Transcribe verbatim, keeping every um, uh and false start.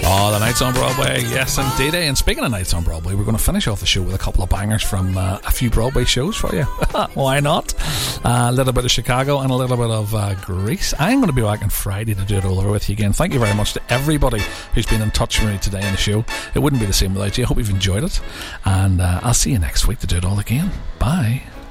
Oh, the Nights on Broadway, yes indeed. And speaking of Nights on Broadway, we're going to finish off the show with a couple of bangers from uh, a few Broadway shows for you. Why not? Uh, a little bit of Chicago and a little bit of uh, Greece. I'm going to be back on Friday to do it all over with you again. Thank you very much to everybody who's been in touch with me today on the show. It wouldn't be the same without you. I hope you've enjoyed it, and uh, I'll see you next week to do it all again. Bye.